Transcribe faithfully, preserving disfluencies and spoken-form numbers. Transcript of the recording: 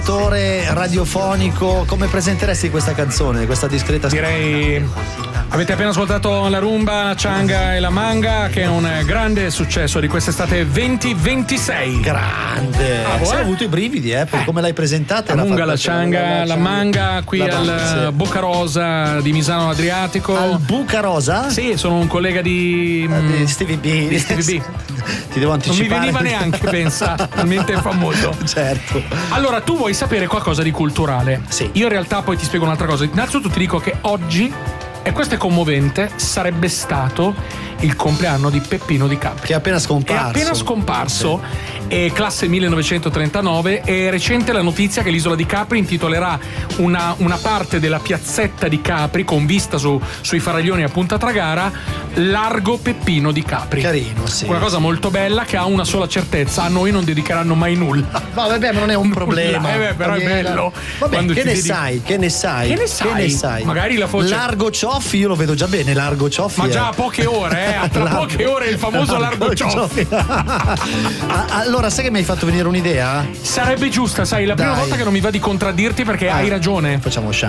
radiofonico, come presenteresti questa canzone, questa discreta? Direi, avete appena ascoltato la rumba, la cianga e la manga, che è un grande successo di quest'estate venti ventisei. Grande. Ah, Hai avuto i brividi, eh, per come l'hai presentata. La munga, la cianga, la manga qui la al base. Boccarosa di Misano Adriatico. Al Bucarosa? Sì, sono un collega di, eh, di Stevie B. Di Stevie B. Ti devo anticipare. Non mi veniva neanche, pensa, talmente famoso. Certo. Allora, tu vuoi sapere qualcosa di culturale? Sì. Io in realtà poi ti spiego un'altra cosa. Innanzitutto ti dico che oggi, e questo è commovente, sarebbe stato il compleanno di Peppino Di Capri. Che è appena scomparso. È appena scomparso, è classe millenovecentotrentanove. È recente la notizia che l'isola di Capri intitolerà una, una parte della piazzetta di Capri, con vista su, sui faraglioni a Punta Tragara, Largo Peppino Di Capri. Carino, sì. Una cosa molto bella che ha una sola certezza: a noi non dedicheranno mai nulla. No, vabbè, ma non è un problema. Eh beh, però è bello. Vabbè, Quando che ti ne vedi- sai? Che ne sai? Che ne sai? Che ne sai? Magari la foce- Largo Cioffi, io lo vedo già bene, Largo Cioffi. Ma è- già a poche ore, eh? Tra Largo- poche ore il famoso Largo Cioffi. Ah, allora, sai che mi hai fatto venire un'idea? Sarebbe giusta, sai, la prima Dai. volta che non mi va di contraddirti, perché Ah. hai ragione. Facciamo